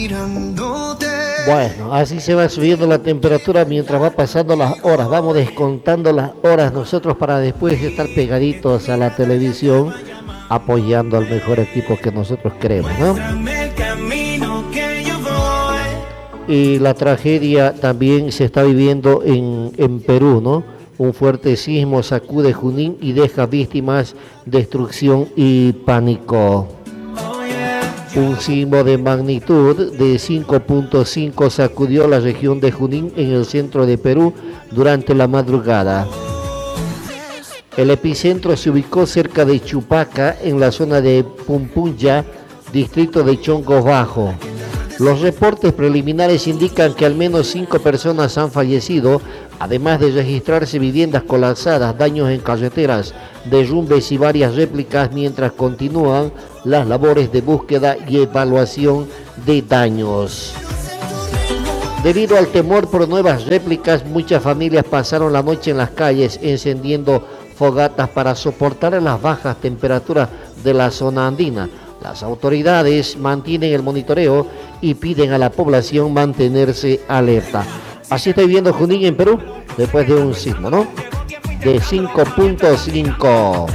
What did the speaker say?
Bueno, así se va subiendo la temperatura mientras va pasando las horas. Vamos descontando las horas nosotros para después estar pegaditos a la televisión apoyando al mejor equipo que nosotros queremos, ¿no? Y la tragedia también se está viviendo en Perú, ¿no? Un fuerte sismo sacude Junín y deja víctimas, destrucción y pánico. Un sismo de magnitud de 5.5 sacudió la región de Junín en el centro de Perú durante la madrugada. El epicentro se ubicó cerca de Chupaca, en la zona de Pumpunya, distrito de Chongos Bajo. Los reportes preliminares indican que al menos 5 personas han fallecido, además de registrarse viviendas colapsadas, daños en carreteras, derrumbes y varias réplicas, mientras continúan las labores de búsqueda y evaluación de daños. Debido al temor por nuevas réplicas, muchas familias pasaron la noche en las calles encendiendo fogatas para soportar las bajas temperaturas de la zona andina. Las autoridades mantienen el monitoreo y piden a la población mantenerse alerta. Así está viviendo Junín en Perú, después de un sismo, ¿no? De 5.5.